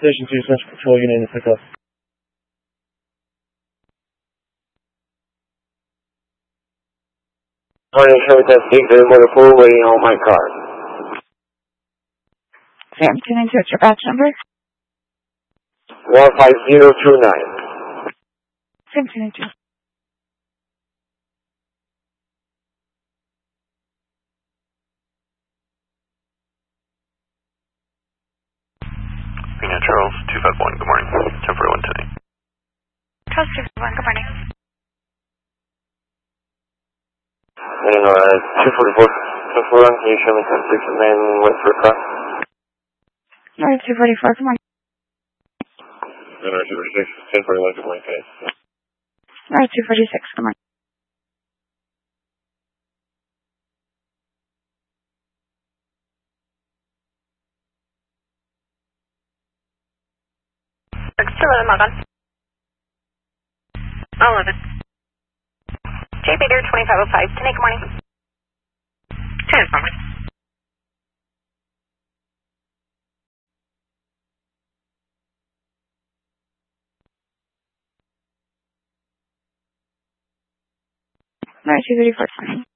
Station 2 Central Patrol Unit in pickup. Morning, show test Victor Motor 4 waiting on my car. Sam 292, what's your batch number? 15029. Sam 292. Phoenix Charles 251, good morning. 1041 today. Charles 251, good morning. Morning, 244. 241, can you show me 1069 West River Cross? North 244, good morning. 246, 1041, good morning, guys. North 246, good morning. Still 11, log on. 11. J. Bader 2505, 10 good morning. 10 morning. North 234, good morning.